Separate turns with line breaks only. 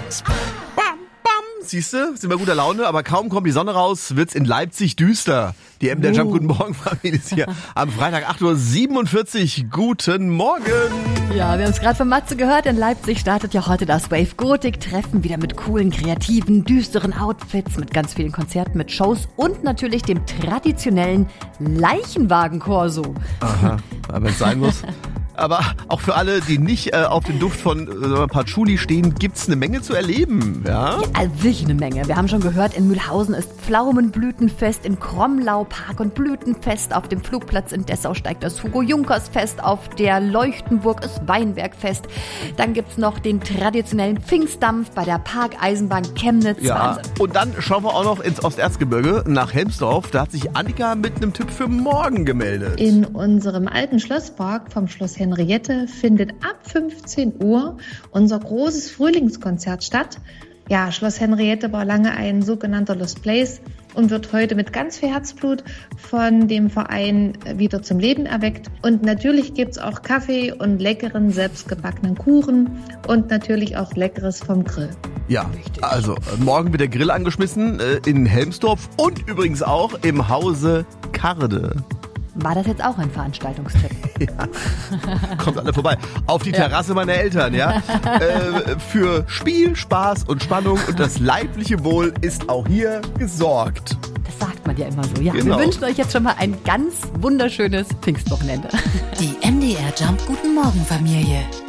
Siehst du, sind wir guter Laune, aber kaum kommt die Sonne raus, wird's in Leipzig düster. Die MDR Jump Guten Morgen Familie ist hier am Freitag 8:47 Uhr. Guten Morgen.
Ja, wir haben es gerade von Matze gehört. In Leipzig startet ja heute das Wave Gothic Treffen wieder mit coolen, kreativen, düsteren Outfits, mit ganz vielen Konzerten, mit Shows und natürlich dem traditionellen Leichenwagen-Korso.
Aha, wenn es sein muss. Aber auch für alle, die nicht auf den Duft von Patchouli stehen, gibt's eine Menge zu erleben, ja?
Ja, wirklich eine Menge. Wir haben schon gehört, in Mühlhausen ist Pflaumenblütenfest, in Kromlau Park- und Blütenfest, auf dem Flugplatz in Dessau steigt das Hugo-Junkers-Fest, auf der Leuchtenburg ist Weinbergfest. Dann gibt's noch den traditionellen Pfingstdampf bei der Parkeisenbahn Chemnitz.
Ja,
Wahnsinn.
und dann schauen wir auch noch ins Osterzgebirge, nach Helmsdorf. Da hat sich Annika mit einem Tipp für morgen gemeldet.
In unserem alten Schlosspark vom Schloss Henriette findet ab 15 Uhr unser großes Frühlingskonzert statt. Ja, Schloss Henriette war lange ein sogenannter Lost Place und wird heute mit ganz viel Herzblut von dem Verein wieder zum Leben erweckt. Und natürlich gibt's auch Kaffee und leckeren selbstgebackenen Kuchen und natürlich auch Leckeres vom Grill.
Ja, also morgen wird der Grill angeschmissen in Helmsdorf und übrigens auch im Hause Karde.
War das jetzt auch ein Veranstaltungstipp?
Ja, kommt alle vorbei. Auf die Terrasse meiner Eltern, ja. Für Spiel, Spaß und Spannung und das leibliche Wohl ist auch hier gesorgt.
Das sagt man ja immer so. Ja,
Genau.
Wir wünschen euch jetzt schon mal ein ganz wunderschönes Pfingstwochenende.
Die MDR Jump Guten Morgen Familie.